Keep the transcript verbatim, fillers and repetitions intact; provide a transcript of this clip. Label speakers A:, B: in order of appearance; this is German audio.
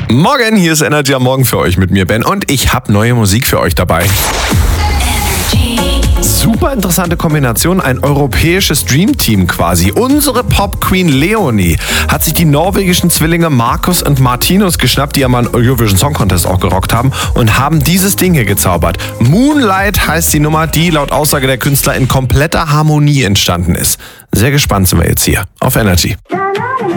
A: Morgen, hier ist Energy am Morgen für euch mit mir, Ben, und ich habe neue Musik für euch dabei. Super interessante Kombination, ein europäisches Dreamteam quasi. Unsere Pop-Queen Leonie hat sich die norwegischen Zwillinge Markus und Martinus geschnappt, die ja mal einen Eurovision Song Contest auch gerockt haben, und haben dieses Ding hier gezaubert. Moonlight heißt die Nummer, die laut Aussage der Künstler in kompletter Harmonie entstanden ist. Sehr gespannt sind wir jetzt hier auf Energy.